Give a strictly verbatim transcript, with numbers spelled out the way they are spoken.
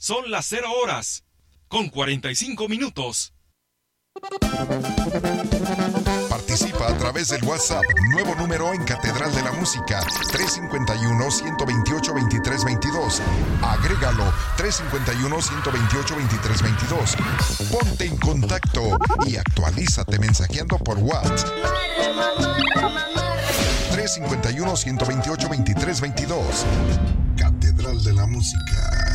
Son las cero horas, con cuarenta y cinco minutos. Participa a través del WhatsApp, nuevo número en Catedral de la Música, tres cinco uno, uno dos ocho, dos tres dos dos. Agrégalo, tres cinco uno, uno dos ocho, dos tres dos dos. Ponte en contacto y actualízate mensajeando por WhatsApp. tres cinco uno, uno dos ocho, dos tres dos dos. Catedral de la Música.